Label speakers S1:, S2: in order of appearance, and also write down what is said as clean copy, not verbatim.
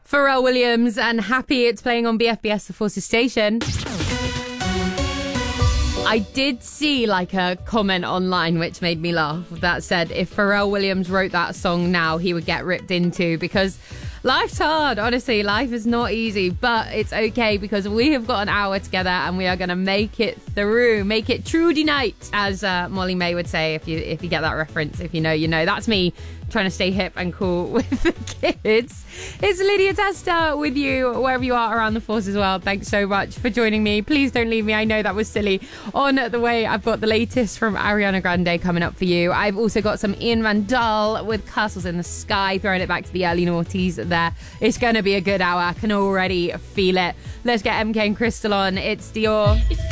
S1: Pharrell Williams and Happy. It's playing on BFBS, the Forces station. I did see like a comment online which made me laugh that said if Pharrell Williams wrote that song now, he would get ripped into, because life's hard. Honestly, life is not easy, but it's okay because we have got an hour together and we are going to make it through, make it Trudy night, as Molly May would say. If you get that reference, if you know, you know. That's me trying to stay hip and cool with the kids. It's Lydia Testa with you wherever you are around the Forces world. Thanks so much for joining me. Please don't leave me. I know that was silly. On the way, I've got the latest from Ariana Grande coming up for you. I've also got some Ian Van Dahl with Castles in the Sky, throwing it back to the early noughties there. It's going to be a good hour. I can already feel it. Let's get MK and Crystal on. It's Dior.